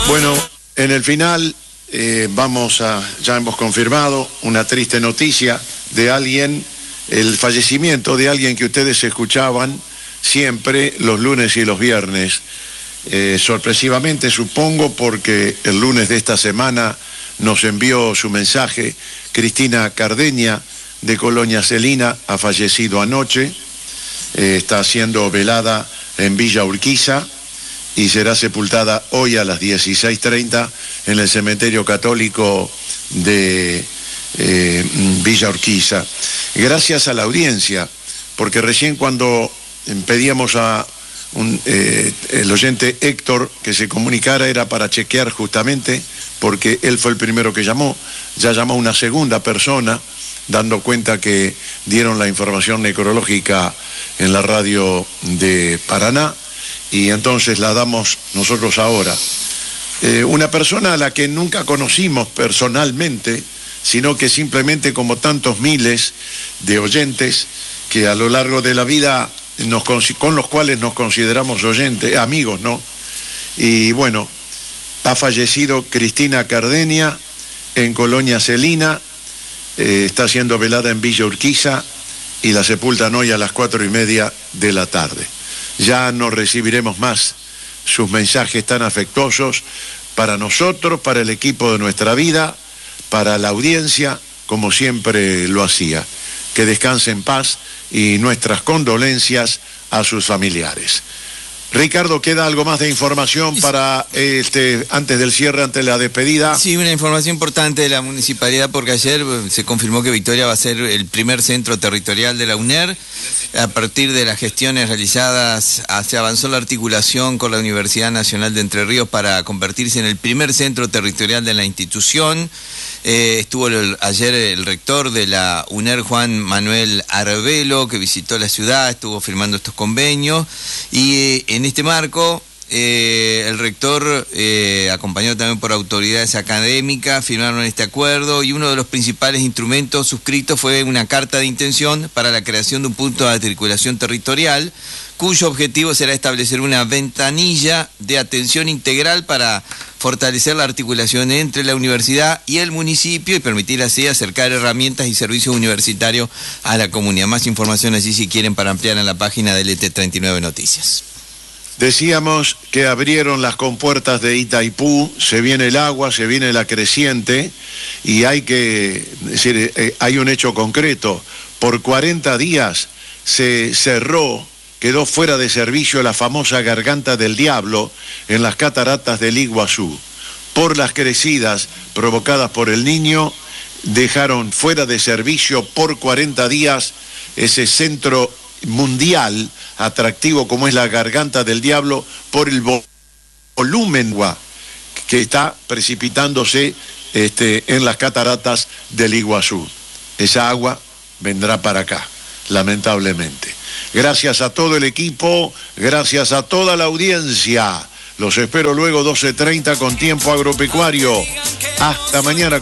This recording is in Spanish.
Bueno, en el final ya hemos confirmado una triste noticia de alguien, el fallecimiento de alguien que ustedes escuchaban siempre los lunes y los viernes. Sorpresivamente, supongo, porque el lunes de esta semana nos envió su mensaje. Cristina Cardeña, de Colonia Celina, ha fallecido anoche. Está siendo velada en Villa Urquiza y será sepultada hoy a las 16:30 en el cementerio católico de Villa Urquiza. Gracias a la audiencia, porque recién cuando pedíamos a el oyente Héctor que se comunicara era para chequear justamente, porque él fue el primero que llamó. Ya llamó una segunda persona, dando cuenta que dieron la información necrológica en la radio de Paraná, y entonces la damos nosotros ahora. Una persona a la que nunca conocimos personalmente, sino que simplemente, como tantos miles de oyentes que a lo largo de la vida con los cuales nos consideramos oyentes, amigos, ¿no? Y bueno, ha fallecido Cristina Cardeña en Colonia Celina. Está siendo velada en Villa Urquiza y la sepultan hoy a las 4:30 de la tarde. Ya no recibiremos más sus mensajes tan afectuosos para nosotros, para el equipo de Nuestra Vida, para la audiencia, como siempre lo hacía. Que descanse en paz y nuestras condolencias a sus familiares. Ricardo, ¿queda algo más de información para antes del cierre, antes de la despedida? Sí, una información importante de la municipalidad, porque ayer se confirmó que Victoria va a ser el primer centro territorial de la UNER. A partir de las gestiones realizadas, se avanzó la articulación con la Universidad Nacional de Entre Ríos para convertirse en el primer centro territorial de la institución. Estuvo ayer el rector de la UNER, Juan Manuel Arbelo, que visitó la ciudad, estuvo firmando estos convenios, y en este marco el rector, acompañado también por autoridades académicas, firmaron este acuerdo, y uno de los principales instrumentos suscritos fue una carta de intención para la creación de un punto de articulación territorial, cuyo objetivo será establecer una ventanilla de atención integral para fortalecer la articulación entre la universidad y el municipio y permitir así acercar herramientas y servicios universitarios a la comunidad. Más información allí, si quieren, para ampliar, en la página del ET39 Noticias. Decíamos que abrieron las compuertas de Itaipú, se viene el agua, se viene la creciente, y hay que decir, hay un hecho concreto. Por 40 días se cerró, quedó fuera de servicio la famosa Garganta del Diablo en las cataratas del Iguazú. Por las crecidas provocadas por el Niño, dejaron fuera de servicio por 40 días ese centro mundial atractivo como es la Garganta del Diablo, por el volumen que está precipitándose en las cataratas del Iguazú. Esa agua vendrá para acá, lamentablemente. Gracias a todo el equipo, gracias a toda la audiencia. Los espero luego 12:30 con Tiempo Agropecuario. Hasta mañana.